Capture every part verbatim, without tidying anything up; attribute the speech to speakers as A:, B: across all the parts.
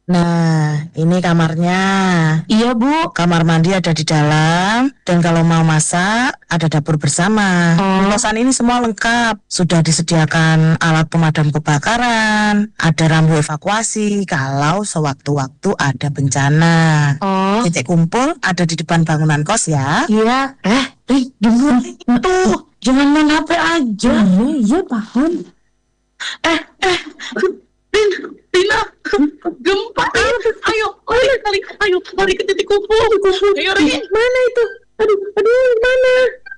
A: Nah, ini kamarnya.
B: Iya, Bu.
A: Kamar mandi ada di dalam, dan kalau mau masak, ada dapur bersama.
B: Oh.
A: Kosan ini semua lengkap. Sudah disediakan alat pemadam kebakaran, ada rambu evakuasi kalau sewaktu-waktu ada bencana.
B: Oh.
A: Titik kumpul ada di depan bangunan kos ya.
B: Iya. Eh, eh, dengar itu. Jangan main H P aja. Iya, iya, paham.
C: Eh, eh, Tin, Tina, gempa. Ayo, ayo, ayo, kali, ayo, lari ke titik kumpul. Ayo, Ri.
B: Mana itu? Aduh, aduh, mana?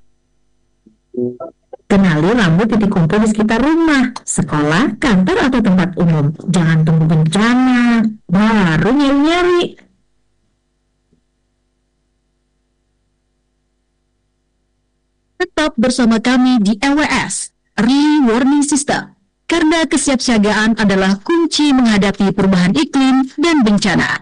B: Kenali rambu titik kumpul di sekitar rumah, sekolah, kantor, atau tempat umum. Jangan tunggu bencana, baru nyari-nyari. Tetap bersama kami di E W S, Early Warning System, karena kesiapsiagaan adalah kunci menghadapi perubahan iklim dan bencana.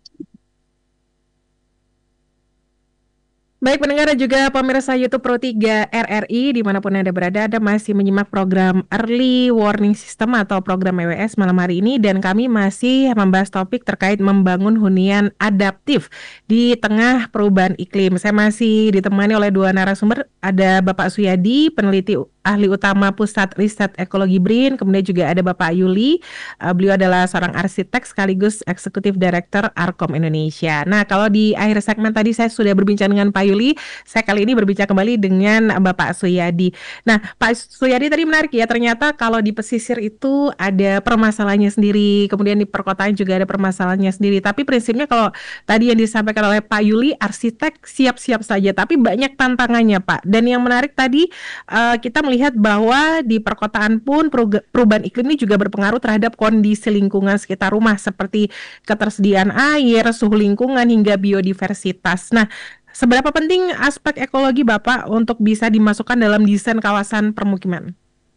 D: Baik pendengar dan juga pemirsa YouTube Pro tiga R R I dimanapun Anda berada, Anda masih menyimak program Early Warning System atau program E W S malam hari ini, dan kami masih membahas topik terkait membangun hunian adaptif di tengah perubahan iklim. Saya masih ditemani oleh dua narasumber, ada Bapak Suyadi, peneliti ahli utama Pusat Riset Ekologi BRIN, kemudian juga ada Bapak Yuli, uh, beliau adalah seorang arsitek sekaligus Eksekutif Director Arkom Indonesia. Nah, kalau di akhir segmen tadi saya sudah berbincang dengan Pak Yuli, saya kali ini berbincang kembali dengan Bapak Suyadi. Nah, Pak Suyadi tadi menarik ya, ternyata kalau di pesisir itu ada permasalahannya sendiri, kemudian di perkotaan juga ada permasalahannya sendiri, tapi prinsipnya kalau tadi yang disampaikan oleh Pak Yuli, arsitek siap-siap saja, tapi banyak tantangannya Pak. Dan yang menarik tadi, uh, kita melihat bahwa di perkotaan pun perubahan iklim ini juga berpengaruh terhadap kondisi lingkungan sekitar rumah, seperti ketersediaan air, suhu lingkungan, hingga biodiversitas. Nah, seberapa penting aspek ekologi Bapak untuk bisa dimasukkan dalam desain kawasan permukiman?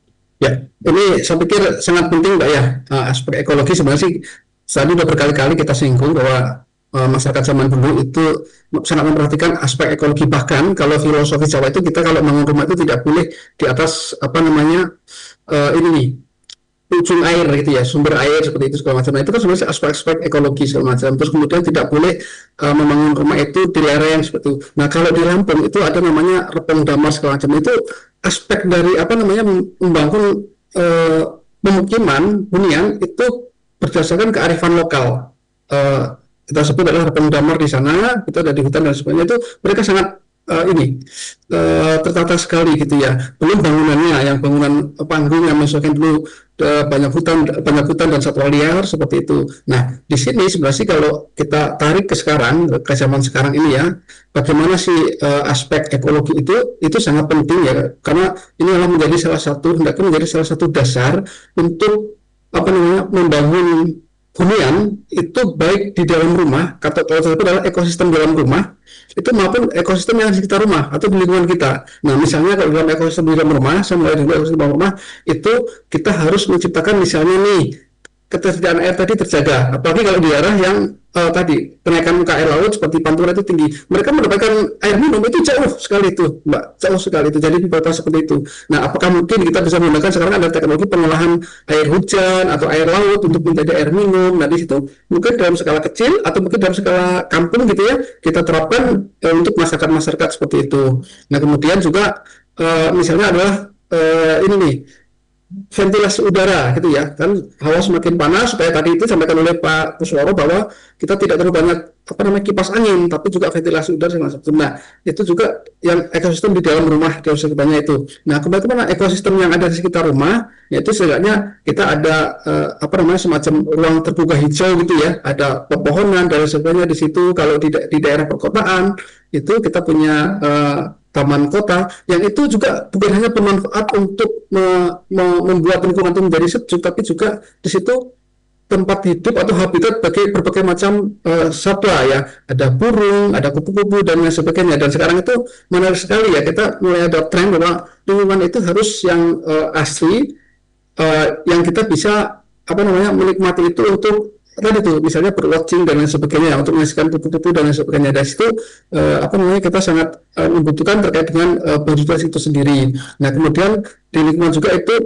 E: Ya, ini saya pikir sangat penting Mbak ya, aspek ekologi. Sebenarnya sih tadi udah berkali-kali kita singgung bahwa uh, masyarakat zaman dulu itu sangat memperhatikan aspek ekologi. Bahkan kalau filosofi Jawa itu, kita kalau bangun rumah itu tidak boleh di atas apa namanya uh, ini nih ujung air gitu ya, sumber air seperti itu segala macam. Nah, itu kan sebenarnya aspek-aspek ekologi segala macam. Terus kemudian tidak boleh uh, membangun rumah itu di lereng seperti itu. Nah, kalau di Lampung itu ada namanya repong damar segala macam. Itu aspek dari apa namanya membangun uh, pemukiman hunian itu berdasarkan kearifan lokal. Uh, kita sebut adalah repong damar di sana, kita ada di hutan dan sebagainya. Itu mereka sangat uh, ini uh, tertata sekali gitu ya. Belum bangunannya, yang bangunan panggung yang menyesuaikan dulu uh, banyak hutan, banyak hutan dan satwa liar seperti itu. Nah, di sini sebenarnya kalau kita tarik ke sekarang, ke zaman sekarang ini ya, bagaimana sih uh, aspek ekologi itu itu sangat penting ya, karena ini adalah menjadi salah satu hendaknya menjadi salah satu dasar untuk apa namanya membangun hunian itu, baik di dalam rumah, kata kalau itu adalah ekosistem dalam rumah itu, maupun ekosistem yang di sekitar rumah atau di lingkungan kita. Nah, misalnya kalau dalam ekosistem di dalam rumah, saya mulai dari ekosistem dalam rumah itu, kita harus menciptakan misalnya nih ketersediaan air tadi terjaga, apalagi kalau di daerah yang uh, tadi kenaikan muka air laut seperti Pantura itu tinggi, mereka mendapatkan air minum itu jauh sekali itu, Mbak, jauh sekali itu. Jadi dibatasi seperti itu. Nah, apakah mungkin kita bisa menggunakan sekarang ada teknologi pengolahan air hujan atau air laut untuk menjadi air minum? Nah, di situ mungkin dalam skala kecil atau mungkin dalam skala kampung gitu ya, kita terapkan uh, untuk masyarakat-masyarakat seperti itu. Nah, kemudian juga uh, misalnya adalah uh, ini nih, ventilasi udara gitu ya, kan hawa semakin panas, supaya tadi itu sampaikan oleh Pak Kusworo bahwa kita tidak terlalu banyak apa namanya kipas angin, tapi juga ventilasi udara sama seperti. Nah, itu juga yang ekosistem di dalam rumah di sekitarnya itu. Nah, bagaimana ekosistem yang ada di sekitar rumah, yaitu setidaknya kita ada eh, apa namanya semacam ruang terbuka hijau gitu ya, ada pepohonan dan sebagainya di situ. Kalau di, di daerah perkotaan itu kita punya eh, taman kota yang itu juga bukan hanya bermanfaat untuk me, me, membuat lingkungan itu menjadi sejuk, tapi juga di situ tempat hidup atau habitat bagi berbagai macam uh, satwa ya, ada burung, ada kupu-kupu dan lain sebagainya. Dan sekarang itu menarik sekali ya, kita mulai ada tren bahwa lingkungan itu harus yang uh, asli, uh, yang kita bisa apa namanya menikmati itu untuk tadi tuh misalnya berwatching dan lain sebagainya, untuk menyaksikan kupu-kupu dan lain sebagainya. Dari situ uh, apa namanya kita sangat uh, membutuhkan terkait dengan uh, biodiversitas itu sendiri. Nah, kemudian di lingkungan juga itu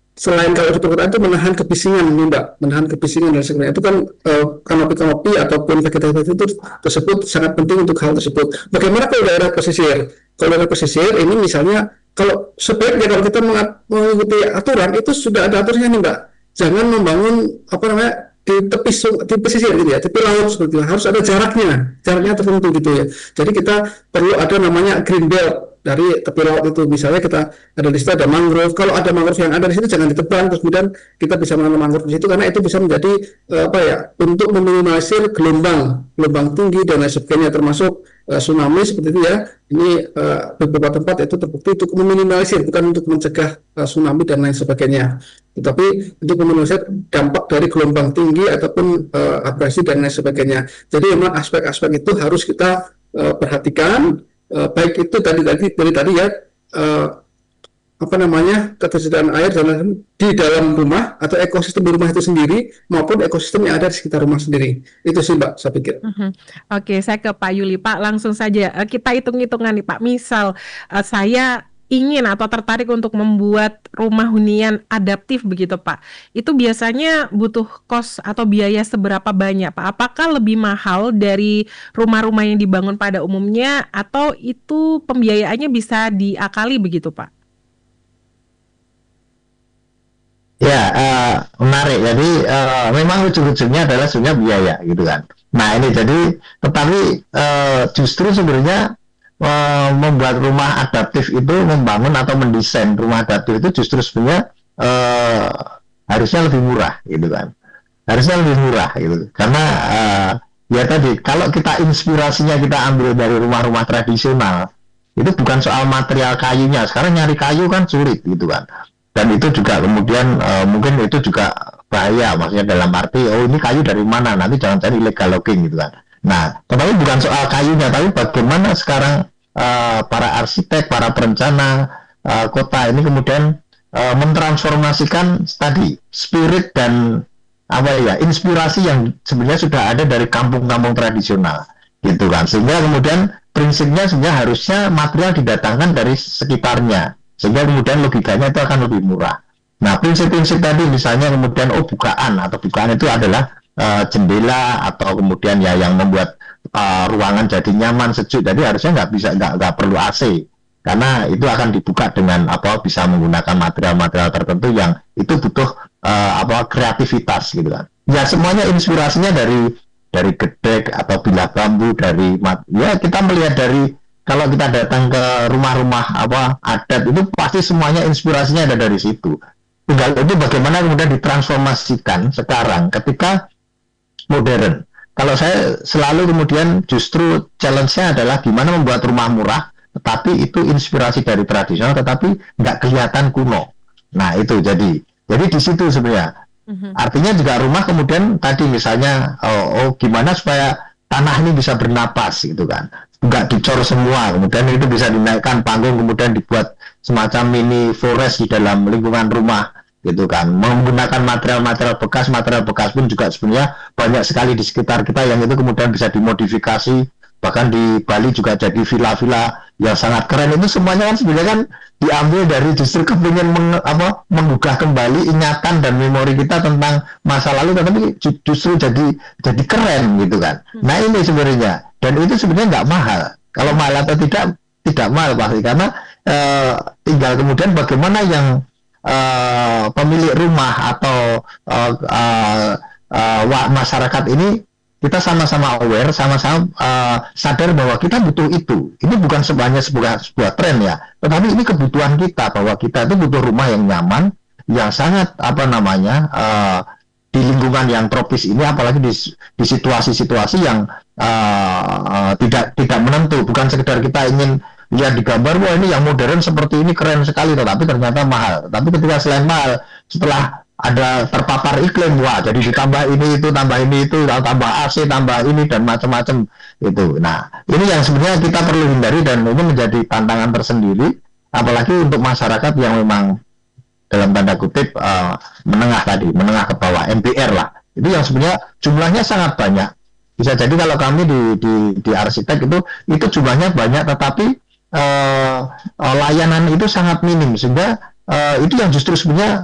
E: selain kalau di perkotaan itu menahan kebisingan nih Mbak, menahan kebisingan dan sebagainya itu kan eh, kanopi-kanopi ataupun vegetatif itu tersebut sangat penting untuk hal tersebut. Bagaimana kalau daerah pesisir? Kalau daerah pesisir ini misalnya kalau sebaiknya kalau kita mengikuti aturan itu sudah ada aturannya nih Mbak. Jangan membangun apa namanya di tepi di pesisir gitu ya, tepi laut seperti itu. Harus ada jaraknya, jaraknya tertentu gitu ya. Jadi kita perlu ada namanya green belt dari tepi laut itu. Misalnya kita ada di situ ada mangrove. Kalau ada mangrove yang ada di situ jangan ditebang, terus kemudian kita bisa menanam mangrove di situ karena itu bisa menjadi uh, apa ya untuk meminimalisir gelombang gelombang tinggi dan lain sebagainya termasuk uh, tsunami seperti itu ya. Ini uh, beberapa tempat itu terbukti untuk meminimalisir bukan untuk mencegah uh, tsunami dan lain sebagainya, tetapi untuk meminimalisir dampak dari gelombang tinggi ataupun uh, abrasi dan lain sebagainya. Jadi memang aspek-aspek itu harus kita uh, perhatikan. Uh, baik itu tadi tadi dari tadi ya uh, apa namanya ketersediaan air dan di dalam rumah atau ekosistem di rumah itu sendiri maupun ekosistem yang ada di sekitar rumah sendiri. Itu sih Mbak saya pikir.
D: Mhm. Oke, saya ke Pak Yuli. Pak, langsung saja eh, kita hitung-hitungan nih Pak. Misal eh, saya ingin atau tertarik untuk membuat rumah hunian adaptif begitu Pak. Itu biasanya butuh kos atau biaya seberapa banyak Pak? Apakah lebih mahal dari rumah-rumah yang dibangun pada umumnya atau itu pembiayaannya bisa diakali begitu Pak?
F: Ya, uh, menarik. Jadi uh, memang ujung-ujungnya adalah sebenarnya biaya gitu kan. Nah ini jadi, tetapi uh, justru sebenarnya uh, membuat rumah adaptif itu, membangun atau mendesain rumah adaptif itu justru sebenarnya uh, harusnya lebih murah gitu kan. Harusnya lebih murah gitu. Karena uh, ya tadi, kalau kita inspirasinya kita ambil dari rumah-rumah tradisional, itu bukan soal material kayunya. Sekarang nyari kayu kan sulit gitu kan. Dan itu juga kemudian uh, mungkin itu juga bahaya, maksudnya dalam arti oh ini kayu dari mana, nanti jangan cari illegal logging gitu kan. Nah, tetapi bukan soal kayunya, tapi bagaimana sekarang uh, para arsitek, para perencana uh, kota ini kemudian uh, mentransformasikan tadi spirit dan apa ya inspirasi yang sebenarnya sudah ada dari kampung-kampung tradisional gitu kan, sehingga kemudian prinsipnya sebenarnya harusnya material didatangkan dari sekitarnya, sehingga kemudian logikanya itu akan lebih murah. Nah, prinsip-prinsip tadi misalnya kemudian oh bukaan atau bukaan itu adalah uh, jendela atau kemudian ya yang membuat uh, ruangan jadi nyaman sejuk. Jadi harusnya nggak bisa nggak nggak perlu A C karena itu akan dibuka dengan apa bisa menggunakan material-material tertentu yang itu butuh uh, apa kreativitas gitu kan. Ya semuanya inspirasinya dari dari gedek atau bilah bambu dari mat- ya kita melihat dari kalau kita datang ke rumah-rumah apa adat itu pasti semuanya inspirasinya ada dari situ. Tinggal itu bagaimana kemudian ditransformasikan sekarang ketika modern. Kalau saya selalu kemudian justru challenge-nya adalah gimana membuat rumah murah, tetapi itu inspirasi dari tradisional, tetapi nggak kelihatan kuno. Nah itu jadi, jadi di situ sebenarnya. Mm-hmm. Artinya juga rumah kemudian tadi misalnya, oh, oh gimana supaya tanah ini bisa bernapas gitu kan. Nggak dicor semua, kemudian itu bisa dinaikkan panggung, kemudian dibuat semacam mini forest di dalam lingkungan rumah gitu kan, menggunakan material-material bekas. Material bekas pun juga sebenarnya banyak sekali di sekitar kita yang itu kemudian bisa dimodifikasi, bahkan di Bali juga jadi villa-villa yang sangat keren. Itu semuanya kan sebenarnya kan diambil dari justru kepingin meng, apa, menggugah kembali ingatan dan memori kita tentang masa lalu, tetapi justru jadi jadi keren gitu kan. Nah ini sebenarnya, dan itu sebenarnya nggak mahal. Kalau mahal atau tidak, tidak mahal pasti, karena uh, tinggal kemudian bagaimana yang uh, pemilik rumah atau uh, uh, uh, masyarakat ini kita sama-sama aware, sama-sama uh, sadar bahwa kita butuh itu. Ini bukan sebenarnya sebuah, sebuah tren ya, tetapi ini kebutuhan kita, bahwa kita itu butuh rumah yang nyaman, yang sangat apa namanya uh, di lingkungan yang tropis ini, apalagi di, di situasi-situasi yang uh, uh, tidak tidak menentu. Bukan sekedar kita ingin lihat di gambar, wah ini yang modern seperti ini keren sekali, tetapi ternyata mahal. Tapi ketika selain mahal, setelah ada terpapar iklim, wah jadi ditambah ini itu, tambah ini itu, tambah A C, tambah ini dan macam-macam itu. Nah ini yang sebenarnya kita perlu hindari, dan ini menjadi tantangan tersendiri, apalagi untuk masyarakat yang memang dalam tanda kutip uh, menengah tadi, menengah ke bawah, M P R lah. Itu yang sebenarnya jumlahnya sangat banyak. Bisa jadi kalau kami di di, di arsitek itu itu jumlahnya banyak, tetapi uh, uh, layanan itu sangat minim, sehingga uh, itu yang justru sebenarnya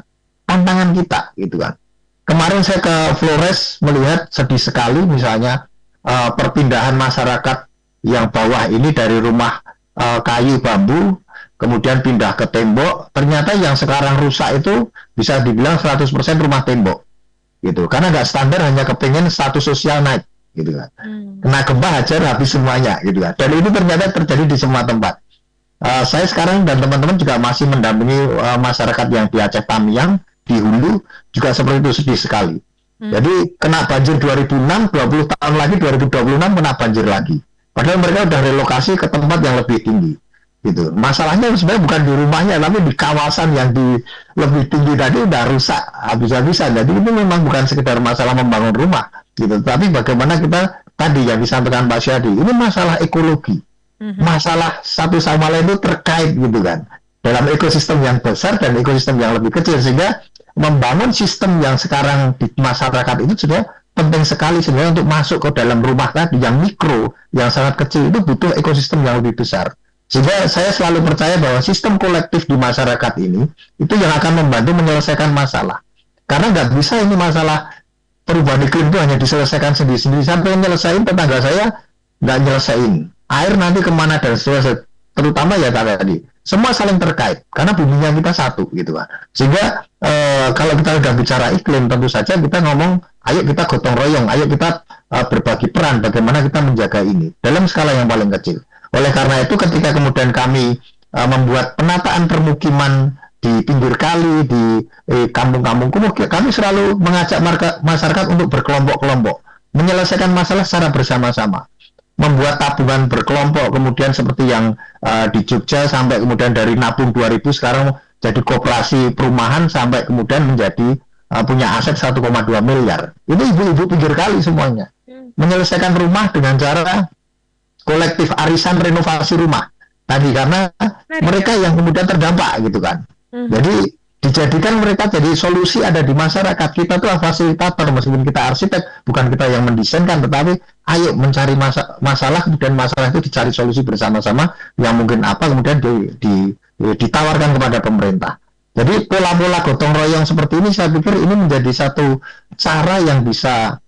F: tantangan kita gitu kan. Kemarin saya ke Flores melihat sedih sekali misalnya uh, perpindahan masyarakat yang bawah ini dari rumah uh, kayu bambu kemudian pindah ke tembok, ternyata yang sekarang rusak itu bisa dibilang seratus persen rumah tembok gitu, karena nggak standar, hanya kepengen status sosial naik gitu kan. Hmm. Kena gempa hajar habis semuanya gitu kan, dan ini ternyata terjadi di semua tempat. Uh, saya sekarang dan teman-teman juga masih mendampingi uh, masyarakat yang di Aceh Tamiang, di Hulu juga seperti itu, sedih sekali. Hmm. Jadi kena banjir dua ribu enam, dua puluh tahun lagi dua ribu dua puluh enam kena banjir lagi, padahal mereka udah relokasi ke tempat yang lebih tinggi gitu. Masalahnya sebenarnya bukan di rumahnya, tapi di kawasan yang di lebih tinggi tadi udah rusak habis-habisan. Jadi itu memang bukan sekedar masalah membangun rumah gitu, tapi bagaimana kita tadi yang disampaikan Pak Syadi, ini masalah ekologi, mm-hmm. masalah satu sama lain itu terkait gitu kan, dalam ekosistem yang besar dan ekosistem yang lebih kecil, sehingga membangun sistem yang sekarang di masyarakat itu sudah penting sekali sebenarnya untuk masuk ke dalam rumah tadi yang mikro, yang sangat kecil, itu butuh ekosistem yang lebih besar. Sehingga saya selalu percaya bahwa sistem kolektif di masyarakat ini itu yang akan membantu menyelesaikan masalah. Karena nggak bisa ini masalah perubahan iklim itu hanya diselesaikan sendiri-sendiri. Sampai nyelesain tetangga saya nggak nyelesain. Air nanti kemana dan seterusnya. Terutama ya tadi, semua saling terkait karena buminya kita satu gitu kan. Sehingga eh, kalau kita udah bicara iklim, tentu saja kita ngomong, ayo kita gotong royong, ayo kita eh, berbagi peran bagaimana kita menjaga ini dalam skala yang paling kecil. Oleh karena itu ketika kemudian kami uh, membuat penataan permukiman di pinggir kali, di eh, kampung-kampung kumuh, kami selalu mengajak marka, masyarakat untuk berkelompok-kelompok, menyelesaikan masalah secara bersama-sama, membuat tabungan berkelompok, kemudian seperti yang uh, di Jogja sampai kemudian dari nabung dua ribu sekarang jadi koperasi perumahan sampai kemudian menjadi uh, punya aset satu koma dua miliar. Ini ibu-ibu pinggir kali semuanya, menyelesaikan rumah dengan cara kolektif arisan renovasi rumah tadi, karena Mari. mereka yang kemudian terdampak gitu kan. Hmm. Jadi dijadikan mereka jadi solusi ada di masyarakat. Kita tuh fasilitator, meskipun kita arsitek, bukan kita yang mendesainkan, tetapi ayo mencari masa masalah, kemudian masalah itu dicari solusi bersama-sama yang mungkin apa kemudian di, di, ditawarkan kepada pemerintah. Jadi pola-pola gotong royong seperti ini saya pikir ini menjadi satu cara yang bisa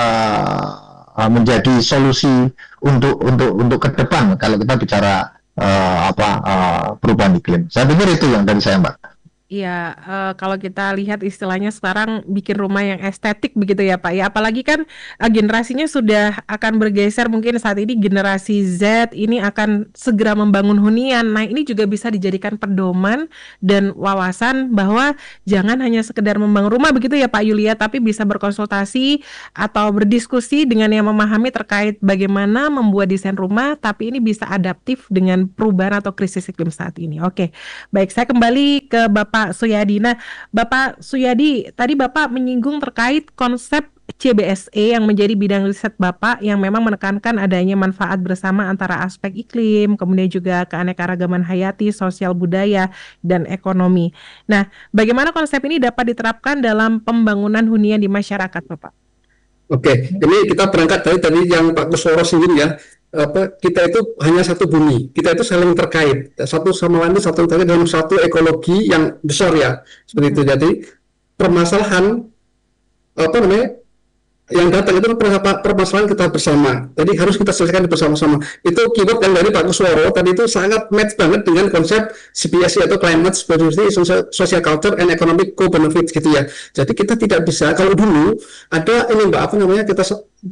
F: uh, menjadi solusi untuk untuk untuk ke depan kalau kita bicara uh, apa uh, perubahan iklim. Saya pikir itu yang dari saya, Mbak.
D: Iya, uh, kalau kita lihat istilahnya sekarang bikin rumah yang estetik begitu ya Pak ya, apalagi kan uh, generasinya sudah akan bergeser, mungkin saat ini generasi Z ini akan segera membangun hunian. Nah ini juga bisa dijadikan pedoman dan wawasan bahwa jangan hanya sekedar membangun rumah begitu ya Pak Yulia, tapi bisa berkonsultasi atau berdiskusi dengan yang memahami terkait bagaimana membuat desain rumah, tapi ini bisa adaptif dengan perubahan atau krisis iklim saat ini. Oke, baik, saya kembali ke Bapak Pak Suyadi. Nah, Bapak Suyadi, tadi Bapak menyinggung terkait konsep C B S E yang menjadi bidang riset Bapak yang memang menekankan adanya manfaat bersama antara aspek iklim, kemudian juga keanekaragaman hayati, sosial budaya, dan ekonomi. Nah, bagaimana konsep ini dapat diterapkan dalam pembangunan hunian di masyarakat, Bapak?
E: Oke, ini kita berangkat dari tadi yang Pak Kusworo sendiri ya. Apa, kita itu hanya satu bumi, kita itu saling terkait, satu sama lain itu satu terkait dalam satu ekologi yang besar ya, seperti itu. Jadi permasalahan apa namanya yang datang itu permasalahan kita bersama, jadi harus kita selesaikan bersama-sama. Itu keyword yang dari Pak Kusworo tadi itu sangat match banget dengan konsep C B S E atau Climate Security, Social Culture and Economic Co-Benefits gitu ya. Jadi kita tidak bisa, kalau dulu ada ini Mbak apa namanya, kita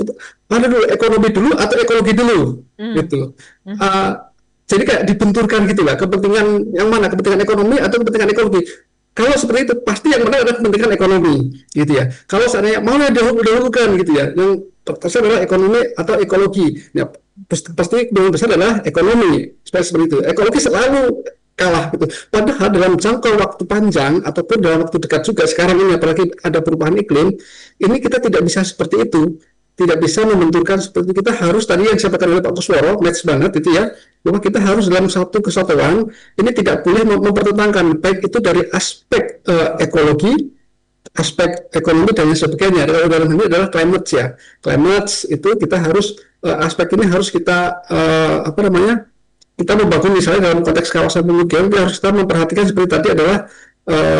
E: ada dulu ekonomi dulu atau ekologi dulu mm. gitu. Mm. Uh, jadi kayak dibenturkan gitu lah, kepentingan yang mana, kepentingan ekonomi atau kepentingan ekologi. Kalau seperti itu pasti yang menang adalah kepentingan ekonomi gitu ya. Kalau seandainya mau didahulukan gitu ya, yang terbesar adalah ekonomi atau ekologi. Ya, pasti yang besar adalah ekonomi. Seperti itu. Ekologi selalu kalah gitu. Padahal dalam jangka waktu panjang ataupun dalam waktu dekat juga sekarang ini, apalagi ada perubahan iklim, ini kita tidak bisa seperti itu. Tidak bisa membenturkan seperti itu. Kita harus tadi yang disampaikan oleh Pak Kusworo, match banget itu ya, bahwa kita harus dalam satu kesatuan, ini tidak boleh mem mempertentangkan, baik itu dari aspek uh, ekologi, aspek ekonomi dan sebagainya. Dalam ini adalah climate ya, climate itu kita harus uh, aspek ini harus kita uh, apa namanya, kita membangun misalnya dalam konteks kawasan pemukiman, harus kita memperhatikan seperti tadi adalah uh,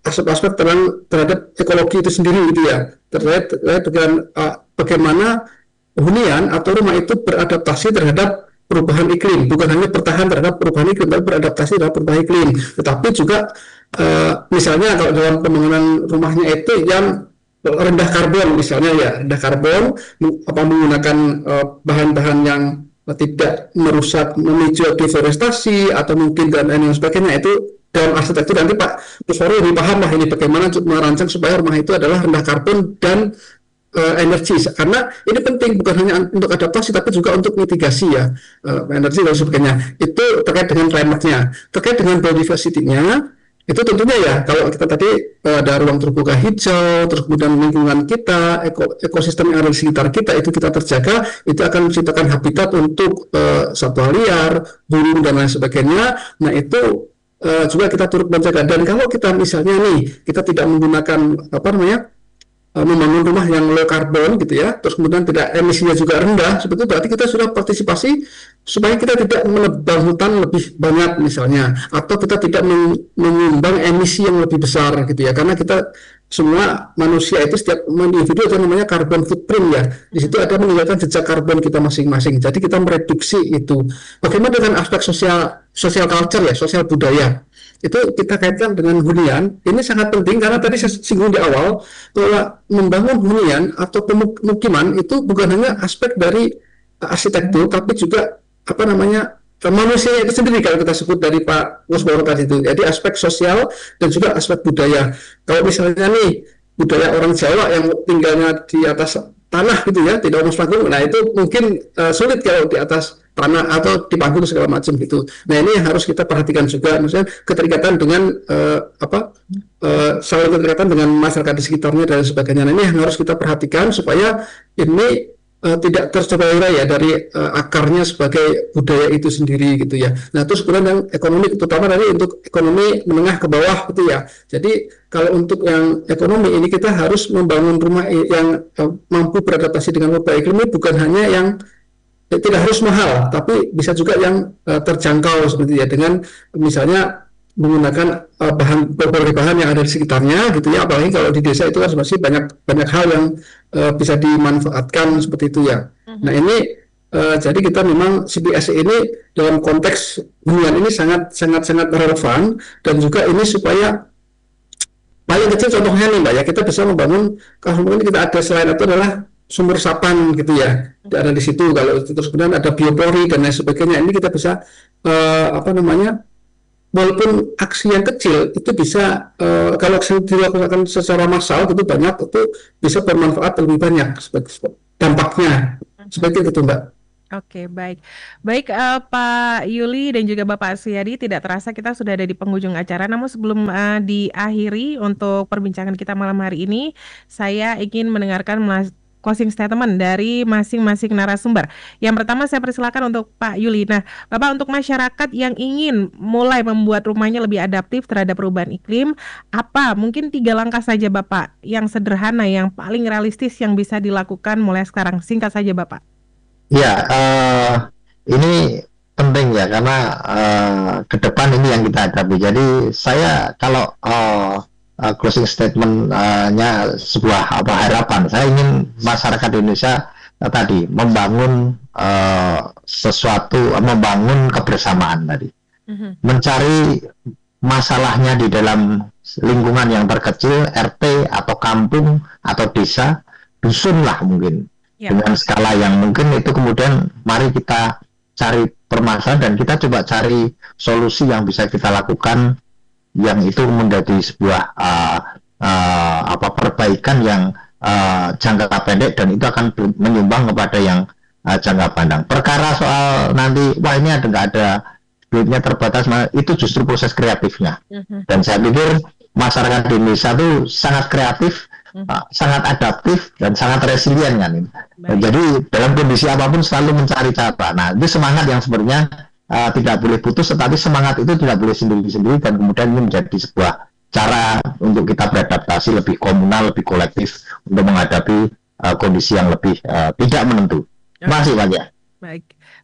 E: aspek-aspek terhadap, terhadap ekologi itu sendiri gitu ya, terkait, terkait dengan uh, bagaimana hunian atau rumah itu beradaptasi terhadap perubahan iklim, bukan hanya bertahan terhadap perubahan iklim, tapi beradaptasi terhadap perubahan iklim. Tetapi juga uh, misalnya kalau dalam pembangunan rumahnya itu yang rendah karbon misalnya ya, rendah karbon apa menggunakan uh, bahan-bahan yang tidak merusak, memicu deforestasi atau mungkin dan lain sebagainya, itu dalam arsitektur nanti Pak Puswaro lebih paham lah ini bagaimana merancang supaya rumah itu adalah rendah karbon dan uh, energi, karena ini penting bukan hanya untuk adaptasi tapi juga untuk mitigasi ya, uh, energi dan sebagainya. Itu terkait dengan climate-nya. Terkait dengan biodiversity-nya, itu tentunya ya kalau kita tadi uh, ada ruang terbuka hijau, terus kemudian lingkungan kita, eko, ekosistem yang ada di sekitar kita itu kita terjaga, itu akan menciptakan habitat untuk uh, satwa liar, burung dan lain sebagainya. Nah itu uh, juga kita turut menjaga. Dan kalau kita misalnya nih kita tidak menggunakan apa namanya uh, membangun rumah yang low carbon gitu ya, terus kemudian tidak emisinya juga rendah, seperti itu berarti kita sudah partisipasi supaya kita tidak menebang hutan lebih banyak misalnya, atau kita tidak menyumbang emisi yang lebih besar gitu ya, karena kita semua manusia itu setiap individu itu namanya carbon footprint ya, di situ ada meninggalkan jejak karbon kita masing-masing. Jadi kita mereduksi itu. Bagaimana dengan aspek sosial, social culture ya, sosial budaya, itu kita kaitkan dengan hunian. Ini sangat penting karena tadi saya singgung di awal bahwa membangun hunian atau pemukiman itu bukan hanya aspek dari arsitektur tapi juga apa namanya manusia itu sendiri kalau kita sebut dari Pak Puswaro tadi itu. Jadi aspek sosial dan juga aspek budaya. Kalau misalnya nih budaya orang Jawa yang tinggalnya di atas tanah gitu ya, tidak harus panggung, nah itu mungkin uh, sulit kalau di atas tanah atau di panggung segala macam gitu. Nah ini yang harus kita perhatikan juga, maksudnya keterikatan dengan uh, apa uh, saling keterikatan dengan masyarakat di sekitarnya dan sebagainya. Nah ini yang harus kita perhatikan supaya ini Uh, tidak tercerai ya dari uh, akarnya sebagai budaya itu sendiri gitu ya. Nah terus kemudian yang ekonomi, terutama tadi untuk ekonomi menengah ke bawah gitu ya. Jadi kalau untuk yang ekonomi ini kita harus membangun rumah yang uh, mampu beradaptasi dengan perubahan iklim, bukan hanya yang eh, tidak harus mahal, tapi bisa juga yang uh, terjangkau seperti ya, dengan misalnya menggunakan uh, bahan berbagai bahan yang ada di sekitarnya gitu ya, apalagi kalau di desa itu kan masih banyak banyak hal yang uh, bisa dimanfaatkan seperti itu ya. Uh-huh. Nah ini uh, jadi kita memang C B S ini dalam konteks hunian ini sangat sangat sangat relevan, dan juga ini supaya paling kecil contohnya nih Mbak ya, kita bisa membangun, kalau mungkin kita ada selain itu adalah sumur resapan gitu ya, ada di situ. Kalau terus kemudian ada biopori dan lain sebagainya, ini kita bisa uh, apa namanya, walaupun aksi yang kecil itu bisa uh, kalau dilakukan secara massal itu banyak, itu bisa bermanfaat lebih banyak sebagai dampaknya seperti itu Mbak.
D: Oke, baik. Baik uh, Pak Yuli dan juga Bapak Suyadi, tidak terasa kita sudah ada di penghujung acara. Namun sebelum uh, diakhiri untuk perbincangan kita malam hari ini, saya ingin mendengarkan melas- closing statement dari masing-masing narasumber. Yang pertama saya persilakan untuk Pak Yuli. Nah, Bapak, untuk masyarakat yang ingin mulai membuat rumahnya lebih adaptif terhadap perubahan iklim, apa mungkin tiga langkah saja Bapak yang sederhana, yang paling realistis yang bisa dilakukan mulai sekarang? Singkat saja Bapak.
F: Ya, uh, ini penting ya, karena uh, ke depan ini yang kita hadapi. Jadi saya kalau uh, Uh, closing statement-nya uh, sebuah apa harapan, saya ingin masyarakat Indonesia uh, tadi membangun uh, sesuatu, uh, membangun kebersamaan tadi, uh-huh. mencari masalahnya di dalam lingkungan yang terkecil, R T atau kampung atau desa, dusun lah mungkin, yeah. dengan skala yang mungkin itu, kemudian mari kita cari permasalahan dan kita coba cari solusi yang bisa kita lakukan, yang itu menjadi sebuah uh, uh, apa perbaikan yang uh, jangka pendek, dan itu akan menyumbang kepada yang uh, jangka panjang. Perkara soal nanti wah ini ada nggak ada duitnya terbatas, itu justru proses kreatifnya. Uh-huh. Dan saya pikir masyarakat Indonesia itu sangat kreatif, uh-huh. uh, sangat adaptif dan sangat resilient kan ini. Jadi dalam kondisi apapun selalu mencari cara. Nah itu semangat yang sebenarnya Uh, tidak boleh putus, tetapi semangat itu tidak boleh sendiri-sendiri, dan kemudian ini menjadi sebuah cara untuk kita beradaptasi lebih komunal, lebih kolektif untuk menghadapi uh, kondisi yang lebih uh, tidak menentu. Terima kasih Pak ya.
D: Baik,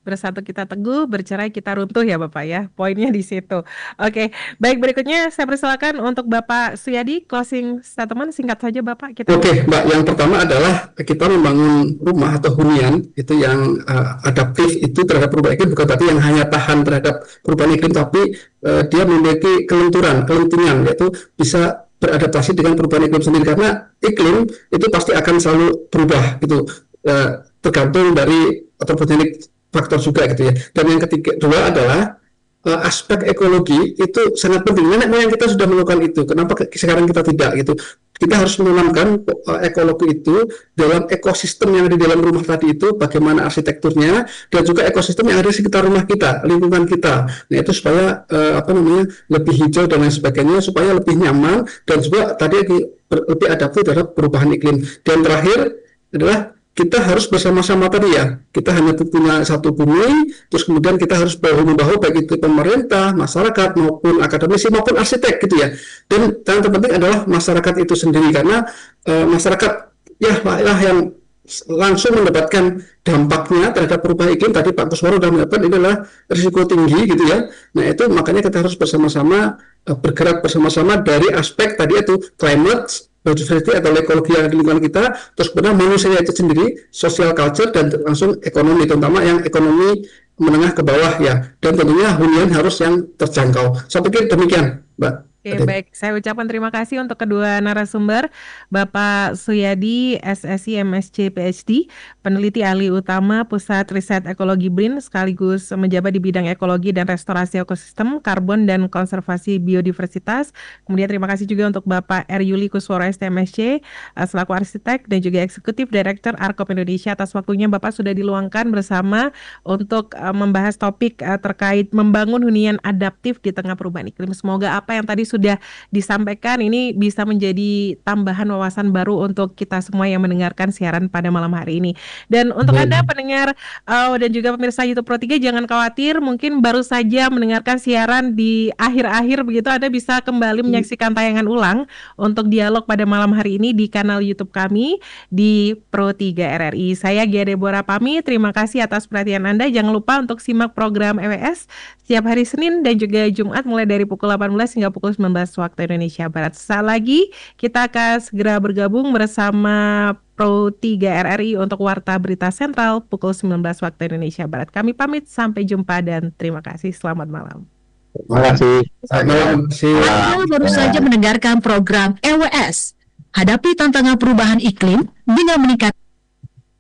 D: bersatu kita teguh, bercerai kita runtuh ya Bapak ya. Poinnya di situ. Oke, baik, berikutnya saya persilakan untuk Bapak Suyadi closing statement singkat saja Bapak. Kita
E: Oke, Mbak. Yang pertama adalah kita membangun rumah atau hunian itu yang uh, adaptif itu terhadap perubahan iklim, bukan berarti yang hanya tahan terhadap perubahan iklim, tapi uh, dia memiliki kelenturan, kelentingan, yaitu bisa beradaptasi dengan perubahan iklim sendiri, karena iklim itu pasti akan selalu berubah gitu, uh, tergantung dari antropogenik faktor juga gitu ya. Dan yang ketiga dua adalah uh, aspek ekologi itu sangat penting. Nenek moyang kita sudah melakukan itu, kenapa ke- sekarang kita tidak gitu? Kita harus menanamkan uh, ekologi itu dalam ekosistem yang ada di dalam rumah tadi itu, bagaimana arsitekturnya, dan juga ekosistem yang ada di sekitar rumah kita, lingkungan kita. Nah itu supaya uh, apa namanya lebih hijau dan lain sebagainya, supaya lebih nyaman dan juga tadi di- ber- lebih adaptif terhadap perubahan iklim. Dan terakhir adalah kita harus bersama-sama tadi ya, kita hanya punya satu bumi, terus kemudian kita harus bahu-membahu baik itu pemerintah, masyarakat maupun akademisi maupun arsitek gitu ya. Dan yang terpenting adalah masyarakat itu sendiri, karena eh, masyarakat ya lah yang langsung mendapatkan dampaknya terhadap perubahan iklim. Tadi Pak Kusworo sudah mengatakan ini adalah risiko tinggi gitu ya. Nah itu makanya kita harus bersama-sama eh, bergerak bersama-sama dari aspek tadi itu climate, biodiversity atau ekologi yang ada di lingkungan kita, terus kemudian manusia itu sendiri, social culture, dan langsung ekonomi, terutama yang ekonomi menengah ke bawah ya, dan tentunya hunian harus yang terjangkau. Saya pikir demikian, Mbak.
D: Oke, baik. Saya ucapkan terima kasih untuk kedua narasumber, Bapak Suyadi, S S I M Sc P H D, peneliti ahli utama Pusat Riset Ekologi B R I N, sekaligus menjabat di bidang ekologi dan restorasi ekosistem, karbon dan konservasi biodiversitas. Kemudian terima kasih juga untuk Bapak R. Yuli Kusworo S T M S C, uh, selaku arsitek dan juga eksekutif direktur Arkop Indonesia, atas waktunya Bapak sudah diluangkan bersama untuk uh, membahas topik uh, terkait membangun hunian adaptif di tengah perubahan iklim. Semoga apa yang tadi sudah disampaikan ini bisa menjadi tambahan wawasan baru untuk kita semua yang mendengarkan siaran pada malam hari ini. Dan untuk
E: Hmm.
D: Anda pendengar uh, dan juga pemirsa YouTube Pro tiga, jangan khawatir, mungkin baru saja mendengarkan siaran di akhir-akhir begitu, Anda bisa kembali menyaksikan tayangan ulang untuk dialog pada malam hari ini di kanal YouTube kami di Pro tiga R R I. Saya Gia Deborah pamit, terima kasih atas perhatian Anda. Jangan lupa untuk simak program E W S setiap hari Senin dan juga Jumat mulai dari pukul delapan belas hingga pukul sembilan belas waktu Indonesia Barat. Sesaat lagi kita akan segera bergabung bersama Pro tiga R R I untuk Warta Berita Sentral pukul sembilan belas waktu Indonesia Barat. Kami pamit, sampai jumpa dan terima kasih. Selamat malam.
F: Terima kasih.
E: Terima kasih.
B: Anda baru saja mendengarkan program E W S. Hadapi tantangan perubahan iklim dengan meningkatkan